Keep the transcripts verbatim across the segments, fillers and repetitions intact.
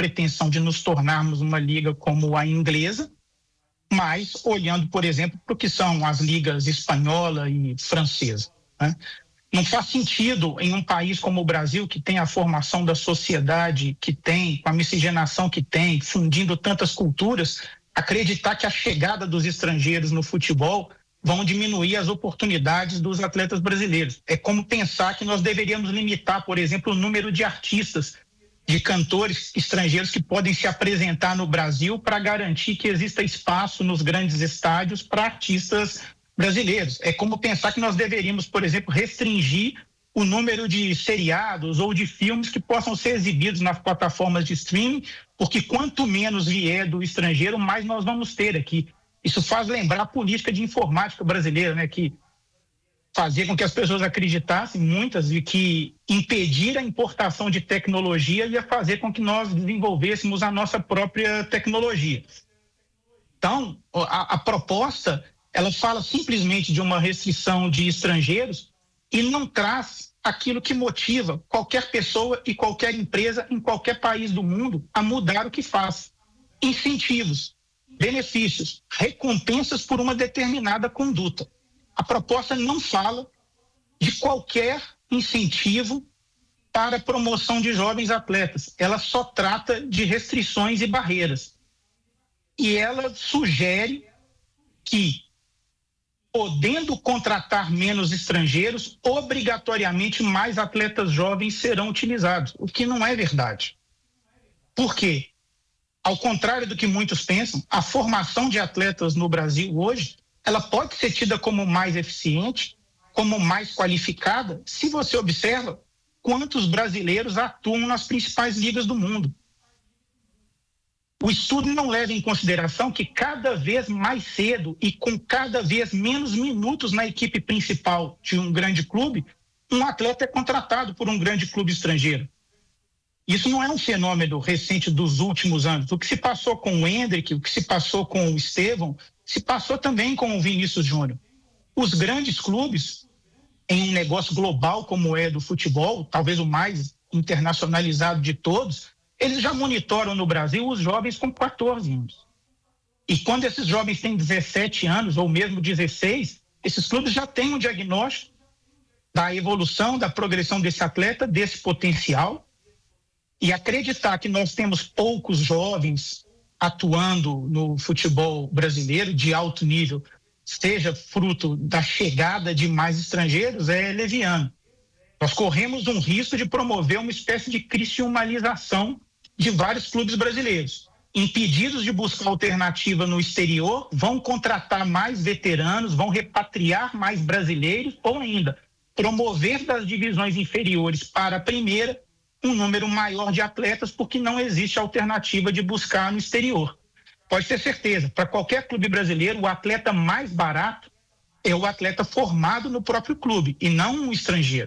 pretensão de nos tornarmos uma liga como a inglesa, mas olhando, por exemplo, para o que são as ligas espanhola e francesa, né? Não faz sentido em um país como o Brasil, que tem a formação da sociedade que tem, com a miscigenação que tem, fundindo tantas culturas, acreditar que a chegada dos estrangeiros no futebol vão diminuir as oportunidades dos atletas brasileiros. É como pensar que nós deveríamos limitar, por exemplo, o número de artistas, de cantores estrangeiros que podem se apresentar no Brasil para garantir que exista espaço nos grandes estádios para artistas brasileiros. É como pensar que nós deveríamos, por exemplo, restringir o número de seriados ou de filmes que possam ser exibidos nas plataformas de streaming, porque quanto menos vier do estrangeiro, mais nós vamos ter aqui. Isso faz lembrar a política de informática brasileira, né, que fazia com que as pessoas acreditassem, muitas, de que impedir a importação de tecnologia ia fazer com que nós desenvolvêssemos a nossa própria tecnologia. Então, a, a proposta, ela fala simplesmente de uma restrição de estrangeiros e não traz aquilo que motiva qualquer pessoa e qualquer empresa em qualquer país do mundo a mudar o que faz. Incentivos, benefícios, recompensas por uma determinada conduta. A proposta não fala de qualquer incentivo para a promoção de jovens atletas. Ela só trata de restrições e barreiras. E ela sugere que, podendo contratar menos estrangeiros, obrigatoriamente mais atletas jovens serão utilizados, o que não é verdade. Por quê? Ao contrário do que muitos pensam, a formação de atletas no Brasil hoje, ela pode ser tida como mais eficiente, como mais qualificada, se você observa quantos brasileiros atuam nas principais ligas do mundo. O estudo não leva em consideração que cada vez mais cedo e com cada vez menos minutos na equipe principal de um grande clube, um atleta é contratado por um grande clube estrangeiro. Isso não é um fenômeno recente dos últimos anos. O que se passou com o Endrick, o que se passou com o Estevão, se passou também com o Vinícius Júnior. Os grandes clubes, em um negócio global como é do futebol, talvez o mais internacionalizado de todos, eles já monitoram no Brasil os jovens com quatorze anos. E quando esses jovens têm dezessete anos ou mesmo dezesseis, esses clubes já têm um diagnóstico da evolução, da progressão desse atleta, desse potencial. E acreditar que nós temos poucos jovens atuando no futebol brasileiro de alto nível, seja fruto da chegada de mais estrangeiros, é leviano. Nós corremos um risco de promover uma espécie de cristiumalização de vários clubes brasileiros. Impedidos de buscar alternativa no exterior, vão contratar mais veteranos, vão repatriar mais brasileiros, ou ainda promover das divisões inferiores para a primeira um número maior de atletas, porque não existe alternativa de buscar no exterior. Pode ter certeza, para qualquer clube brasileiro, o atleta mais barato é o atleta formado no próprio clube e não um estrangeiro.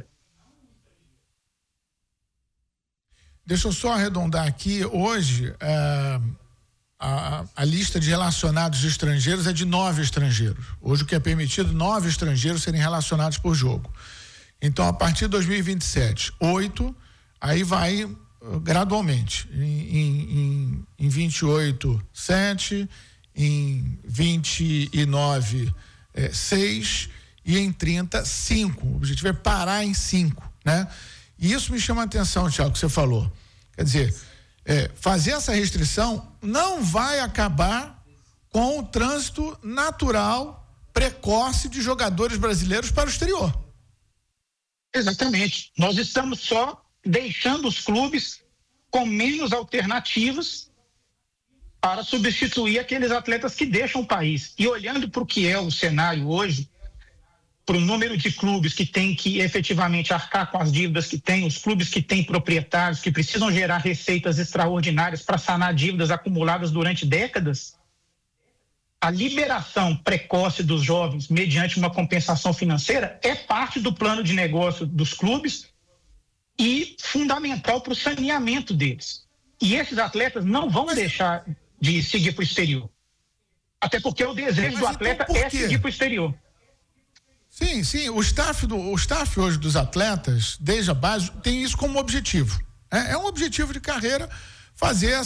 Deixa eu só arredondar aqui. Hoje, é, a, a lista de relacionados de estrangeiros é de nove estrangeiros. Hoje o que é permitido, nove estrangeiros serem relacionados por jogo. Então, a partir de dois mil e vinte e sete, oito, aí vai uh, gradualmente. Em, em, em vinte e oito, sete, em vinte e nove, é, seis e em trinta, cinco. O objetivo é parar em cinco, né? E isso me chama a atenção, Thiago, que você falou. Quer dizer, é, fazer essa restrição não vai acabar com o trânsito natural, precoce de jogadores brasileiros para o exterior. Exatamente. Nós estamos só deixando os clubes com menos alternativas para substituir aqueles atletas que deixam o país. E olhando para o que é o cenário hoje, para o número de clubes que têm que efetivamente arcar com as dívidas que têm, os clubes que têm proprietários que precisam gerar receitas extraordinárias para sanar dívidas acumuladas durante décadas, a liberação precoce dos jovens mediante uma compensação financeira é parte do plano de negócio dos clubes e fundamental para o saneamento deles. E esses atletas não vão deixar de seguir para o exterior. Até porque o desejo Mas do atleta então é seguir para o exterior. Sim, sim, o staff, do, o staff hoje dos atletas, desde a base, tem isso como objetivo. É, é um objetivo de carreira fazer